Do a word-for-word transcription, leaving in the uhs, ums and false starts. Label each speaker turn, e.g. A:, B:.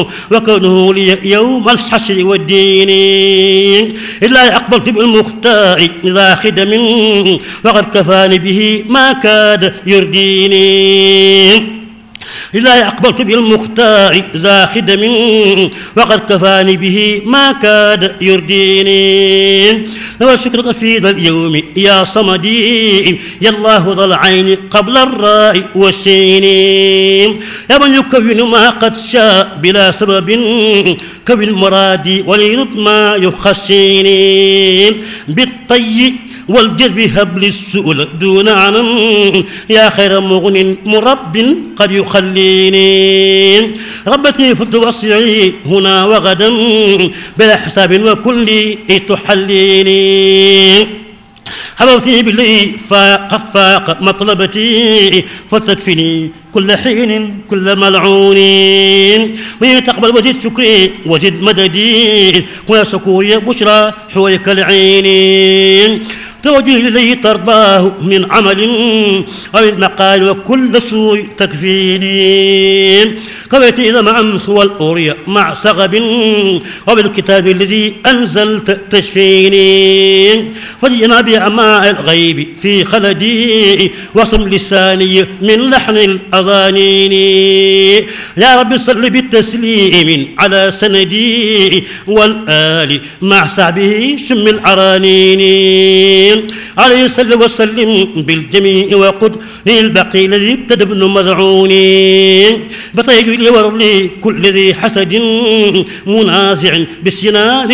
A: وكونه لي يوم الحشر والدين. إلا أقبلت بالمختار ذا خدم وقد كفاني به ما كاد يرديني. إلا أقبلت بالمختار ذا خدم وقد كفاني به ما كاد يرديني. لو شكرك في ذا اليوم يا صمدي يا الله ذا العين قبل الراء والسين. يا من يكون ما قد شاء بلا سبب كون المراد وليرد ما يخشيني. بالطي والجذب هبل السؤل دون عنم يا خير مغن مرب قد يخليني. ربتي فلتوسعي هنا وغدا بلا حساب وكل تحليني. حبوتي باللي فقد فاق مطلبتي فتكفني كل حين كل ملعون. من تقبل وزد شكري وزد مددي ويا شكوري بشرى حويك العين. توجه إليه ترضاه من عمل ومن مقال وكل سوء تكفيني. قبلت إذا مع أمس والأورية مع سغب وبالكتاب الذي أنزلت تشفيني. فجئنا بأماء الغيب في خلدي وصم لساني من لحن الأذانين. يا رب صل بالتسليم على سندي والآل مع صحبه شم العرانين. عليه صل وسلم بالجميع وقد للبقي الذي ابتدى ابن مذعون. بطيج لي ورلي كل ذي حسد منازع بالسنان